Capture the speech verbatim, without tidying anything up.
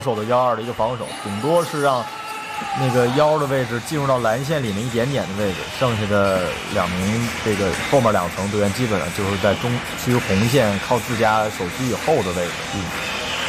守的幺二的一个防守，顶多是让那个腰的位置进入到蓝线里面一点点的位置，剩下的两名这个后面两层队员基本上就是在中区红线靠自家守区以后的位置。嗯。